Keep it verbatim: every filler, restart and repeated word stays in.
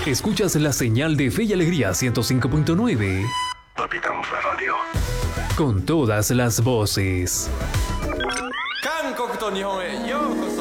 Escuchas la señal de Fe y Alegría ciento cinco punto nueve. Capitán Radio. Con todas las voces. Bangkok to Nihon he yo.